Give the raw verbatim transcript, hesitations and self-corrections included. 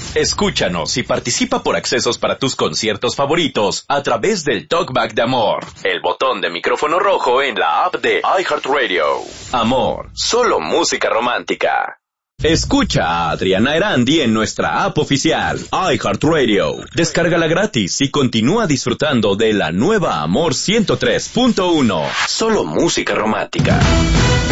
Escúchanos y participa por accesos para tus conciertos favoritos a través del Talkback de Amor, el botón de micrófono rojo en la app de iHeartRadio. Amor, solo música romántica. Escucha a Adriana Erandi en nuestra app oficial, iHeartRadio. Descárgala gratis y continúa disfrutando de la nueva Amor ciento tres punto uno. Solo música romántica.